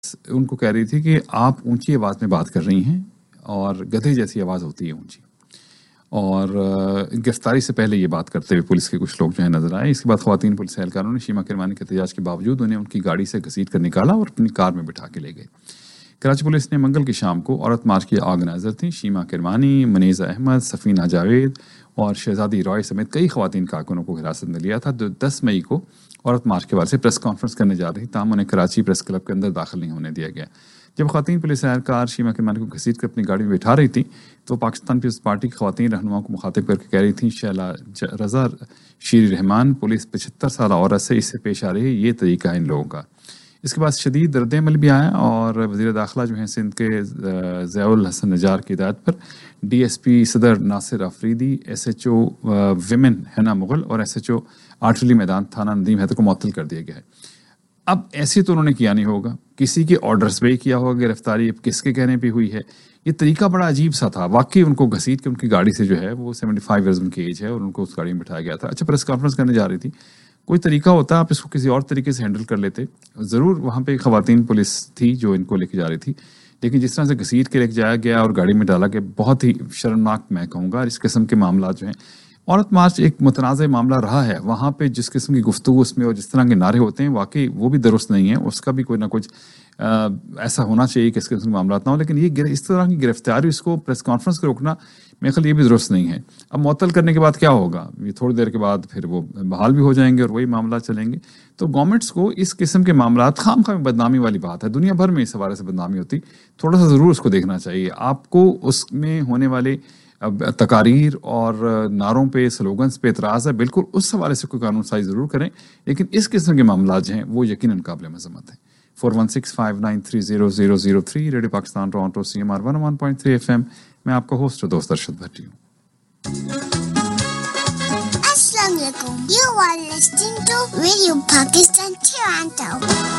ان کو کہہ رہی تھی کہ آپ اونچی آواز میں بات کر رہی ہیں اور گدھے جیسی آواز ہوتی ہے اونچی. اور گرفتاری سے پہلے یہ بات کرتے ہوئے پولیس کے کچھ لوگ جو ہیں نظر آئے. اس کے بعد خواتین پولیس اہلکاروں نے شیما کرمانی کے احتجاج کے باوجود انہیں ان کی گاڑی سے گھسیٹ کر نکالا اور اپنی کار میں بٹھا کے لے گئے. کراچی پولیس نے منگل کی شام کو عورت مارچ کی آرگنائزر تھیں شیما کرمانی، منیزہ احمد، سفینہ جاوید اور شہزادی رائے سمیت کئی خواتین کارکنوں کو حراست میں لیا تھا جو 10 مئی کو عورت مارچ کے بعد سے پریس کانفرنس کرنے جا رہی. تاہم انہیں کراچی پریس کلب کے اندر داخل نہیں ہونے دیا گیا. جب خواتین پولیس اہلکار شیما کرمانی کو گھسیٹ کر اپنی گاڑی میں بٹھا رہی تھیں تو پاکستان پیپلز پارٹی کی خواتین رہنماؤں کو مخاطب کر کے کہہ رہی تھیں شیلا رضا شیری رحمان پولیس 75 سالہ عورت سے اس سے پیش آ رہی ہے، یہ طریقہ ہے ان لوگوں کا. اس کے بعد شدید رد عمل بھی آیا اور وزیر داخلہ جو ہیں سندھ کے ضیاء الحسن نجار کی ہدایت پر ڈی ایس پی صدر ناصر Afridi, S H O women حنا مغل اور ایس ایچ او آرٹلری میدان تھانہ ندیم حیدر کو معطل کر دیا گیا ہے. اب ایسے تو انہوں نے کیا نہیں ہوگا، کسی کے آرڈرز پہ ہی کیا ہوگا گرفتاری، اب کس کے کہنے پہ ہوئی ہے. یہ طریقہ بڑا عجیب سا تھا. واقعی ان کو گھسیٹ کے ان کی گاڑی سے جو ہے وہ 75 ایئرز ان کی ایج ہے اور ان کو اس گاڑی میں بٹھایا گیا تھا. اچھا پریس کانفرنس کرنے جا رہی تھی، کوئی طریقہ ہوتا آپ اس کو کسی اور طریقے سے ہینڈل کر لیتے. ضرور وہاں پہ خواتین پولیس تھی جو ان کو لے کے جا رہی تھی، لیکن جس طرح سے گھسیٹ کے لے کے جایا گیا اور گاڑی میں ڈالا گیا بہت ہی شرمناک میں کہوں گا. اس قسم کے معاملات جو ہیں، عورت مارچ ایک متنازع معاملہ رہا ہے، وہاں پہ جس قسم کی گفتگو اس میں اور جس طرح کے نعرے ہوتے ہیں واقعی وہ بھی درست نہیں ہے. اس کا بھی کوئی نہ کچھ ایسا ہونا چاہیے کہ اس قسم کے معاملات نہ ہو. لیکن یہ اس طرح کی گرفتاری، اس کو پریس کانفرنس کو روکنا میرے خیال یہ بھی درست نہیں ہے. اب معطل کرنے کے بعد کیا ہوگا؟ یہ تھوڑی دیر کے بعد پھر وہ بحال بھی ہو جائیں گے اور وہی معاملات چلیں گے. تو گورنمنٹس کو اس قسم کے معاملات خام خواہ بدنامی والی بات ہے، دنیا بھر میں اس حوالے سے بدنامی ہوتی، تھوڑا سا ضرور اس کو دیکھنا چاہیے. آپ کو اس میں ہونے والے تقاریر اور نعروں پہ، سلوگنز پہ اعتراض ہے، بالکل اس حوالے سے کوئی قانون سازی ضرور کریں، لیکن اس قسم کے معاملات جو ہیں وہ یقیناً قابل مذمت ہیں. 4165930003 radio Pakistan Toronto CMR 101.3 FM. میں آپ کا ہوسٹ دوست ارشد بھٹی ہوں. السلام علیکم. You are listening to Radio Pakistan Toronto.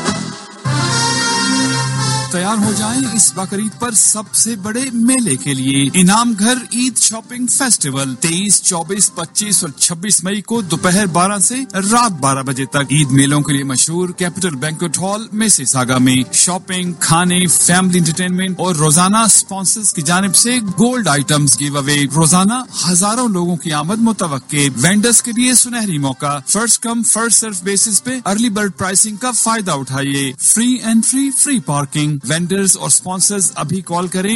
تیار ہو جائیں اس بقرعید پر سب سے بڑے میلے کے لیے. انعام گھر عید شاپنگ فیسٹیول 23، 24، 25 اور 26 مئی کو دوپہر 12 سے رات 12 بجے تک. عید میلوں کے لیے مشہور کیپٹل بینکویٹ ہال میسیساگا میں شاپنگ، کھانے، فیملی انٹرٹینمنٹ اور روزانہ اسپانسرز کی جانب سے گولڈ آئٹمز گیو اوے. روزانہ ہزاروں لوگوں کی آمد متوقع. وینڈرز کے لیے سنہری موقع. First come first serve basis پہ ارلی برڈ پرائسنگ کا فائدہ اٹھائیے. Free entry, free parking. Vendors اور اسپانسرز ابھی کال کریں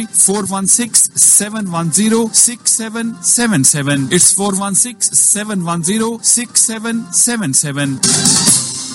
416-710-6777. It's 416-710-6777.